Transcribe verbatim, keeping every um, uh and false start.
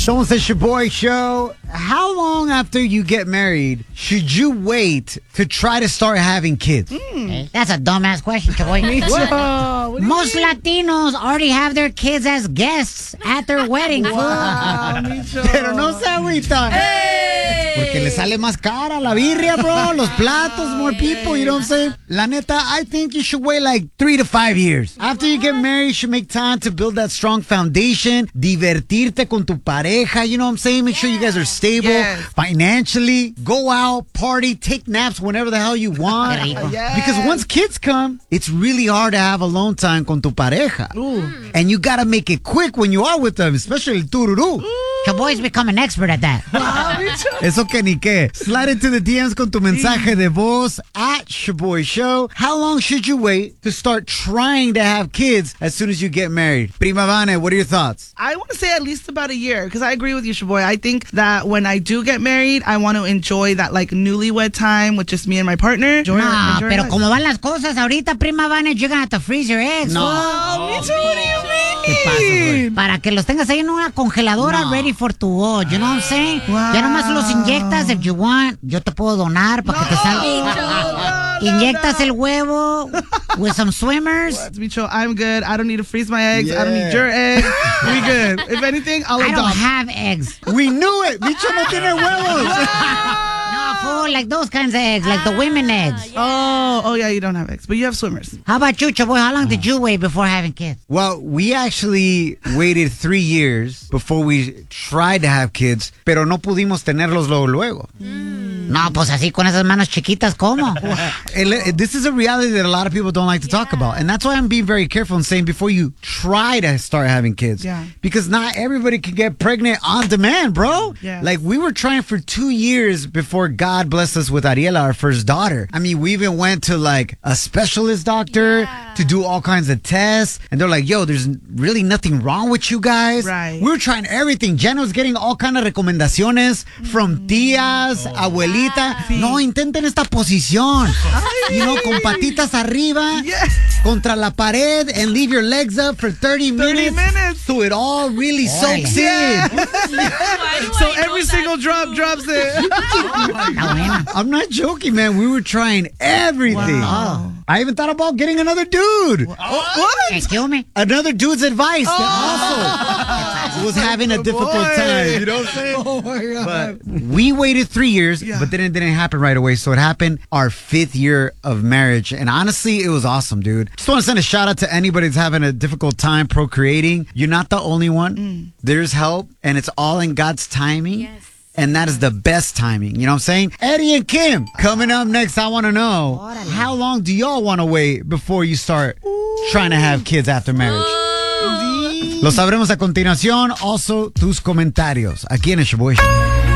Somos el Shaboy Show. How long after you get married should you wait to try to start having kids? Mm. Hey, that's a dumbass question, Shaboy. Most Latinos already have their kids as guests at their wedding. Wow, pero no se agüita. Hey. Porque le sale más cara la birria, bro. Los platos, more people, you know what I'm saying? La neta, I think you should wait like three to five years. After you get married, you should make time to build that strong foundation, divertirte con tu pareja, you know what I'm saying? Make sure you guys are stable yes. financially. Go out, party, take naps whenever the hell you want. Yes. Because once kids come, it's really hard to have alone time con tu pareja. Ooh. And you gotta make it quick when you are with them, especially el tururú. Shaboy's become an expert at that. Eso que ni qué. Slide into the D Ms con tu mensaje de voz at Shaboy Show. How long should you wait to start trying to have kids as soon as you get married? Prima Vane, what are your thoughts? I want to say at least about a year, because I agree with you, Shaboy. I think that when I do get married, I want to enjoy that like newlywed time with just me and my partner. Enjoy, nah, enjoy pero life. como van las cosas ahorita, Prima Vane, you're gonna have to freeze your eggs. No. Oh, me too. What do you mean? ¿Qué pasa, para que los tengas ahí en una congeladora no. ready for to go, you know what I'm saying? Wow. Ya nomás los inyectas if you want. Yo te puedo donar para no. que te salga. Inyectas el huevo with some swimmers. Micho, I'm good. I don't need to freeze my eggs. Yeah. I don't need your eggs. We good. If anything, I'll I adopt. don't have eggs. We knew it. Micho no tiene huevos. Fool, like those kinds of eggs, like the women eggs. Yeah. Oh, oh yeah, you don't have eggs, but you have swimmers. How about you, Chaboy? How long did you wait before having kids? Well, we actually waited three years before we tried to have kids, pero no pudimos tenerlos luego luego. Mm. No, pues así con esas manos chiquitas, ¿cómo? This is a reality that a lot of people don't like to yeah. talk about, and that's why I'm being very careful in saying before you try to start having kids, yeah. because not everybody can get pregnant on demand, bro. Yeah. Like we were trying for two years before God blessed us with Ariela, our first daughter. I mean, we even went to like a specialist doctor yeah. to do all kinds of tests, and they're like, yo, there's really nothing wrong with you guys. Right. We were trying everything. Jen was getting all kind of recomendaciones from tías, oh. abuelita. Sí. No, intenten esta posición. Ay, you know, con patitas arriba, yes. contra la pared, and leave your legs up for thirty minutes. thirty minutes. So it all really oh, soaks yeah. in. So every single drop drops in. I'm not joking, man. We were trying everything. Wow. I even thought about getting another dude. What? what? Excuse me? Another dude's advice oh. that also was having a difficult boy. time. You know what I'm saying? Oh my God. But we waited three years, yeah. but then it didn't happen right away. So it happened our fifth year of marriage. And honestly, it was awesome, dude. Just want to send a shout out to anybody that's having a difficult time procreating. You're not the only one. Mm. There's help, and it's all in God's timing. Yes. And that is the best timing. You know what I'm saying? Eddie and Kim, coming up next, I want to know, how long do y'all want to wait before you start trying to have kids after marriage? Lo sabremos a continuación. Also, tus comentarios aquí en el Shaboy Show.